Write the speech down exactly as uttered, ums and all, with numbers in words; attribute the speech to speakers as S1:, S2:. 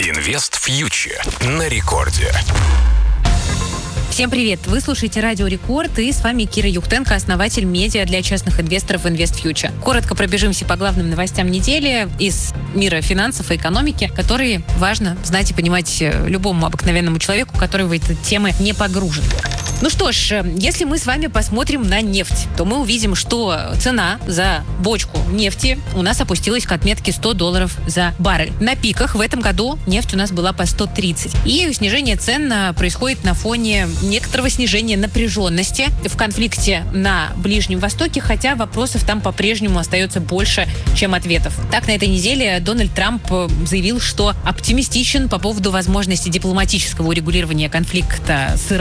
S1: Инвест Фьючер на рекорде.
S2: Всем привет! Вы слушаете Радио Рекорд, и с вами Кира Юхтенко, основатель медиа для частных инвесторов Инвест Фьючер. Коротко пробежимся по главным новостям недели из мира финансов и экономики, которые важно знать и понимать любому обыкновенному человеку, который в эти темы не погружен. Ну что ж, если мы с вами посмотрим на нефть, то мы увидим, что цена за бочку нефти у нас опустилась к отметке сто долларов за баррель. На пиках в этом году нефть у нас была по сто тридцать. И снижение цен происходит на фоне некоторого снижения напряженности в конфликте на Ближнем Востоке, хотя вопросов там по-прежнему остается больше, чем ответов. Так, на этой неделе Дональд Трамп заявил, что оптимистичен по поводу возможности дипломатического урегулирования конфликта с